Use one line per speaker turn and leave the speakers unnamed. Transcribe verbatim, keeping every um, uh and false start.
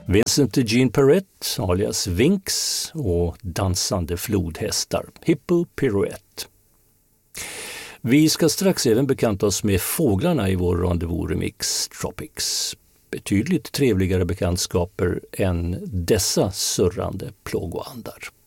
Vincent Eugene Perret alias Vinx och dansande flodhästar, Hippo Pirouette. Vi ska strax även bekanta oss med fåglarna i vår rendezvous-remix Tropics. Betydligt trevligare bekantskaper än dessa surrande plågoandar.